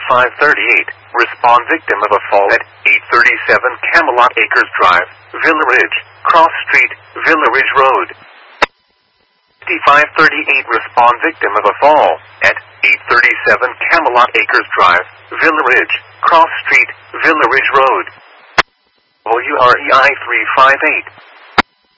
5538. Respond victim of a fall at 837 Camelot Acres Drive, Villa Ridge, Cross Street, Villa Ridge Road. 5538. Respond victim of a fall at 837 Camelot Acres Drive, Villa Ridge, Cross Street, Villa Ridge Road. WREI 358.